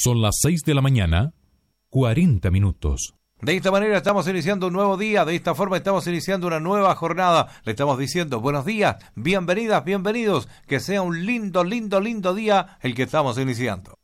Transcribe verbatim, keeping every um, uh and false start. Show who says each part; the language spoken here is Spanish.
Speaker 1: Son las seis de la mañana, cuarenta minutos.
Speaker 2: De esta manera estamos iniciando un nuevo día, de esta forma estamos iniciando una nueva jornada. Le estamos diciendo buenos días, bienvenidas, bienvenidos, que sea un lindo, lindo, lindo día el que estamos iniciando.